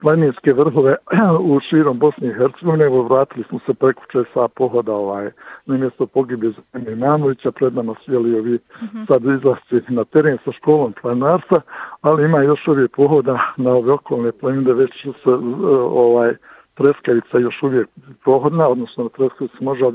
planinske vrhove u širom Bosne i Hercegovine. Evo, vratili smo se preko časa pohoda na mjesto pogibije Zemlje Imanovića. Pred nama su ovi sad izlasci na teren sa školom planinarstva, ali ima još ovih pohoda na ove okolne planine, već se Treskavica još uvijek pohodna, odnosno na Treskavici može